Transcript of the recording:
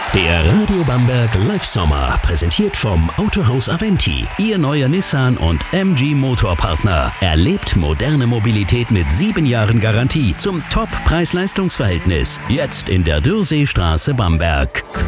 Der Radio Bamberg Live Sommer, präsentiert vom Autohaus Aventi. Ihr neuer Nissan und MG Motorpartner. Erlebt moderne Mobilität mit 7 Jahren Garantie zum Top-Preis-Leistungs-Verhältnis. Jetzt in der Dürseestraße Bamberg.